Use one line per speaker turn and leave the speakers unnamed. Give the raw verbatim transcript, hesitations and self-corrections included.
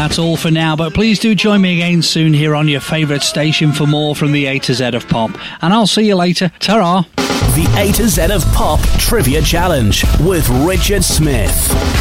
that's all for now, but please do join me again soon here on your favourite station for more from the A to Z of Pop. And I'll see you later. Ta-ra!
The A to Z of Pop Trivia Challenge with Richard Smith.